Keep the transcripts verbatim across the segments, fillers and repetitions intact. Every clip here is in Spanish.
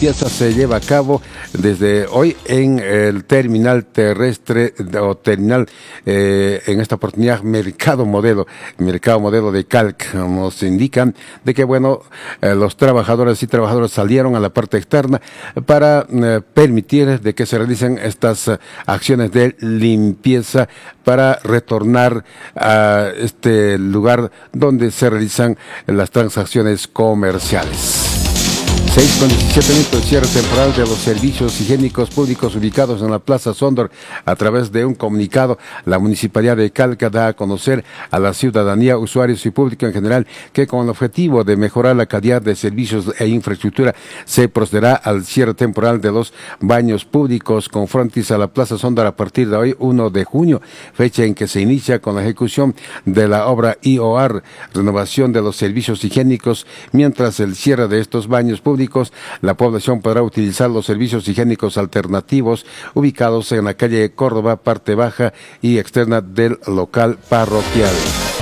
limpieza se lleva a cabo desde hoy en el terminal terrestre o terminal, eh, en esta oportunidad, Mercado Modelo, Mercado Modelo de Calca. Nos indican de que, bueno, eh, los trabajadores y trabajadoras salieron a la parte externa para eh, permitir de que se realicen estas uh, acciones de limpieza para retornar a este lugar donde se realizan las transacciones comerciales. seis con diecisiete minutos, cierre temporal de los servicios higiénicos públicos ubicados en la Plaza Sondor. A través de un comunicado, la Municipalidad de Calca da a conocer a la ciudadanía, usuarios y público en general que con el objetivo de mejorar la calidad de servicios e infraestructura se procederá al cierre temporal de los baños públicos con frontis a la Plaza Sondor a partir de hoy, uno de junio, fecha en que se inicia con la ejecución de la obra I O R, renovación de los servicios higiénicos. Mientras el cierre de estos baños públicos, la población podrá utilizar los servicios higiénicos alternativos ubicados en la calle Córdoba, parte baja y externa del local parroquial.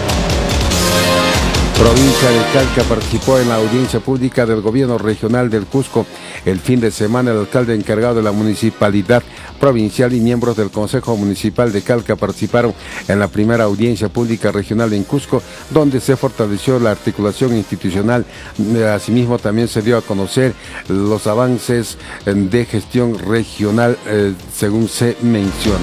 Provincia de Calca participó en la audiencia pública del gobierno regional del Cusco. El fin de semana, el alcalde encargado de la municipalidad provincial y miembros del Consejo Municipal de Calca participaron en la primera audiencia pública regional en Cusco, donde se fortaleció la articulación institucional. Asimismo, también se dio a conocer los avances de gestión regional, eh, según se menciona.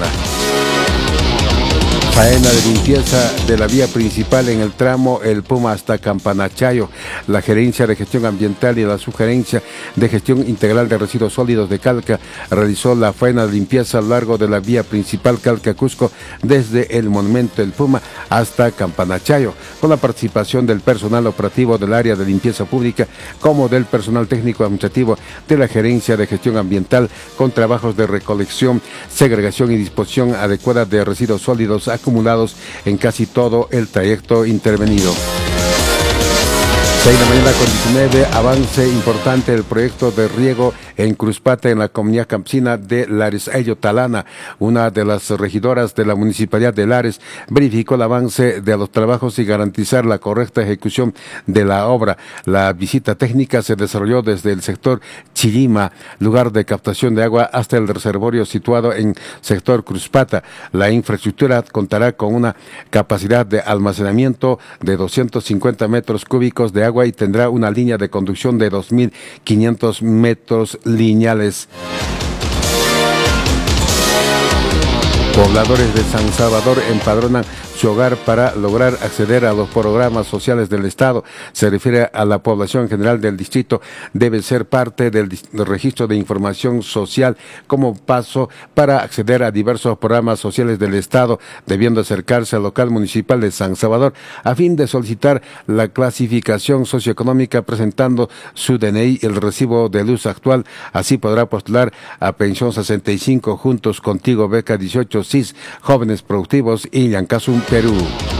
Faena de limpieza de la vía principal en el tramo El Puma hasta Campanachayo. La Gerencia de Gestión Ambiental y la Sugerencia de Gestión Integral de Residuos Sólidos de Calca realizó la faena de limpieza a lo largo de la vía principal Calca-Cusco desde el Monumento El Puma hasta Campanachayo, con la participación del personal operativo del área de limpieza pública como del personal técnico administrativo de la Gerencia de Gestión Ambiental, con trabajos de recolección, segregación y disposición adecuada de residuos sólidos acumulados en casi todo el trayecto intervenido. seis de la mañana con diecinueve, avance importante del proyecto de riego en Cruspata, en la comunidad campesina de Lares Ello Talana. Una de las regidoras de la Municipalidad de Lares verificó el avance de los trabajos y garantizar la correcta ejecución de la obra. La visita técnica se desarrolló desde el sector Chilima, lugar de captación de agua, hasta el reservorio situado en sector Cruspata. La infraestructura contará con una capacidad de almacenamiento de doscientos cincuenta metros cúbicos de agua y tendrá una línea de conducción de dos mil quinientos metros lineales. Pobladores de San Salvador empadronan su hogar para lograr acceder a los programas sociales del Estado. Se refiere a la población en general del distrito. Debe ser parte del, del registro de información social como paso para acceder a diversos programas sociales del Estado, debiendo acercarse al local municipal de San Salvador a fin de solicitar la clasificación socioeconómica presentando su D N I y el recibo de luz actual. Así podrá postular a Pensión sesenta y cinco, Juntos Contigo, Beca dieciocho, S I S, Jóvenes Productivos y Llancasum, Perú.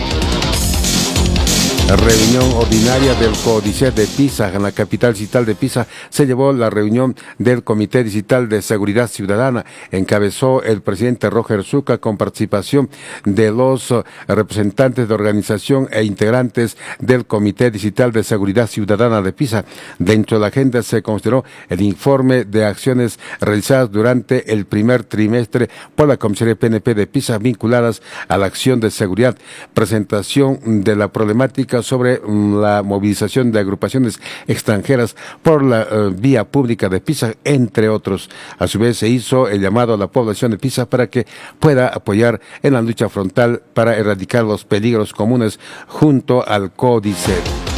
La reunión ordinaria del Códice de Pisa en la capital distrital de Pisa se llevó la reunión del Comité Distrital de Seguridad Ciudadana. Encabezó el presidente Roger Zucca con participación de los representantes de organización e integrantes del Comité Distrital de Seguridad Ciudadana de Pisa. Dentro de la agenda se consideró el informe de acciones realizadas durante el primer trimestre por la Comisaría P N P de Pisa vinculadas a la acción de seguridad, presentación de la problemática sobre um, la movilización de agrupaciones extranjeras por la uh, vía pública de Pisa, entre otros. A su vez se hizo el llamado a la población de Pisa para que pueda apoyar en la lucha frontal para erradicar los peligros comunes junto al Códice.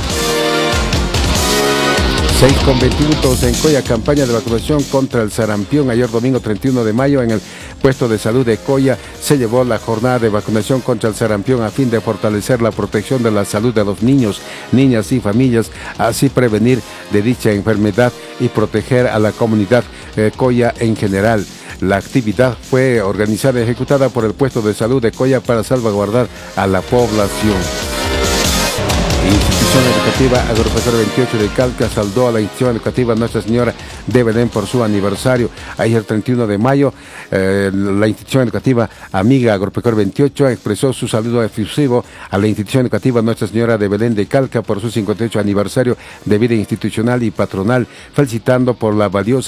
seis con veinte minutos en Coya, campaña de vacunación contra el sarampión. Ayer domingo treinta y uno de mayo en el puesto de salud de Coya se llevó la jornada de vacunación contra el sarampión a fin de fortalecer la protección de la salud de los niños, niñas y familias, así prevenir de dicha enfermedad y proteger a la comunidad eh, Coya en general. La actividad fue organizada y ejecutada por el puesto de salud de Coya para salvaguardar a la población. Institución Educativa Agropecuaria veintiocho de Calca saldó a la institución educativa Nuestra Señora de Belén por su aniversario. Ayer treinta y uno de mayo, eh, la institución educativa Amiga Agropecuaria veintiocho expresó su saludo efusivo a la institución educativa Nuestra Señora de Belén de Calca por su cincuenta y ocho aniversario de vida institucional y patronal, felicitando por la valiosa